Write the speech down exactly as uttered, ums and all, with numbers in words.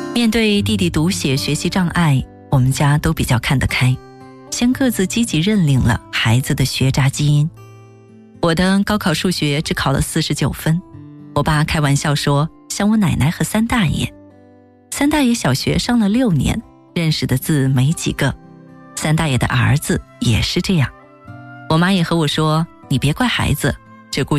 面对弟弟读写学习障碍，我们家都比较看得开，先各自积极认领了孩子的学渣基因。我的高考数学只考了四十九分，我爸开玩笑说像我奶奶和三大爷。三大爷小学上了六年，认识的字没几个，三大爷的儿子也是这样。我妈也和我说，你别怪孩子，这估